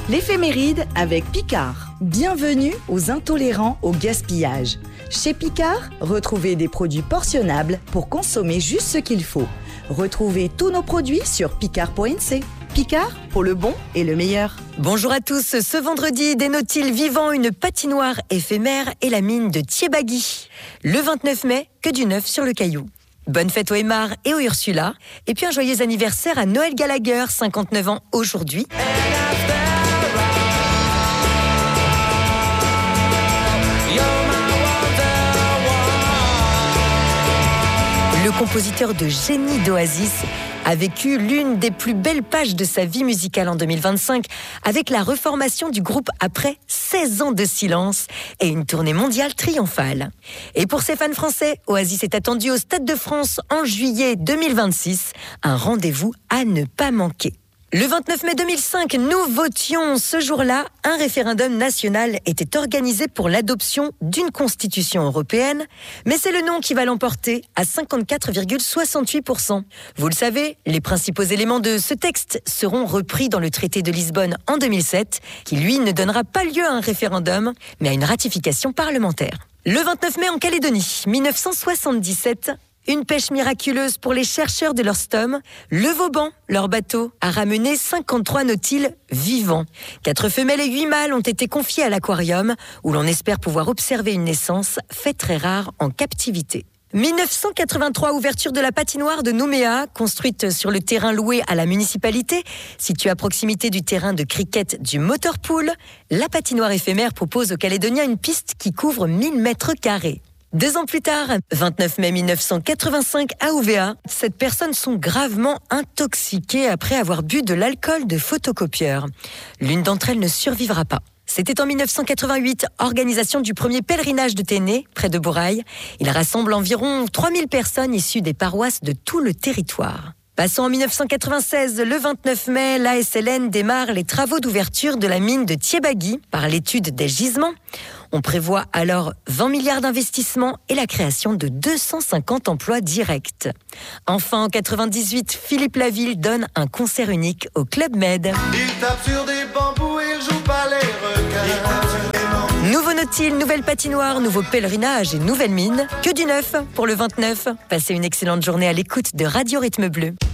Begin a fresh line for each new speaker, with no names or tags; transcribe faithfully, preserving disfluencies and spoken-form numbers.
L'éphéméride avec Picard. Bienvenue aux intolérants au gaspillage. Chez Picard, retrouvez des produits portionnables pour consommer juste ce qu'il faut. Retrouvez tous nos produits sur picard point n c. Picard, pour le bon et le meilleur.
Bonjour à tous, ce vendredi, des nautiles vivants, une patinoire éphémère et la mine de Thiébagui. Le vingt-neuf mai, que du neuf sur le caillou. Bonne fête au Aymar et au Ursula. Et puis un joyeux anniversaire à Noël Gallagher, cinquante-neuf ans aujourd'hui. Le compositeur de génie d'Oasis a vécu l'une des plus belles pages de sa vie musicale en deux mille vingt-cinq avec la reformation du groupe après seize ans de silence et une tournée mondiale triomphale. Et pour ses fans français, Oasis est attendu au Stade de France en juillet deux mille vingt-six, un rendez-vous à ne pas manquer. Le vingt-neuf mai deux mille cinq, nous votions. Ce jour-là, un référendum national était organisé pour l'adoption d'une constitution européenne, mais c'est le non qui va l'emporter à cinquante-quatre virgule soixante-huit pour cent. Vous le savez, les principaux éléments de ce texte seront repris dans le traité de Lisbonne en deux mille sept, qui lui ne donnera pas lieu à un référendum, mais à une ratification parlementaire. Le vingt-neuf mai en Calédonie, mille neuf cent soixante-dix-sept, une pêche miraculeuse pour les chercheurs de leur Stom. Le Vauban, leur bateau, a ramené cinquante-trois nautiles vivants. Quatre femelles et huit mâles ont été confiés à l'aquarium, où l'on espère pouvoir observer une naissance, fait très rare en captivité. mille neuf cent quatre-vingt-trois, ouverture de la patinoire de Nouméa, construite sur le terrain loué à la municipalité, située à proximité du terrain de cricket du Motorpool. La patinoire éphémère propose aux Calédoniens une piste qui couvre mille mètres carrés. Deux ans plus tard, vingt-neuf mai mille neuf cent quatre-vingt-cinq à Ouvéa, sept personnes sont gravement intoxiquées après avoir bu de l'alcool de photocopieur. L'une d'entre elles ne survivra pas. C'était en mille neuf cent quatre-vingt-huit, organisation du premier pèlerinage de Téné, près de Borail. Il rassemble environ trois mille personnes issues des paroisses de tout le territoire. Passons en mille neuf cent quatre-vingt-seize, le vingt-neuf mai, l'A S L N démarre les travaux d'ouverture de la mine de Thiébagui par l'étude des gisements. On prévoit alors vingt milliards d'investissements et la création de deux cent cinquante emplois directs. Enfin, en quatre-vingt-dix-huit, Philippe Laville donne un concert unique au Club Med.
Il tape sur des bambous et il joue pas les requins.
Nouveau nautile, nouvelle patinoire, nouveau pèlerinage et nouvelle mine. Que du neuf pour le vingt-neuf. Passez une excellente journée à l'écoute de Radio Rythme Bleu.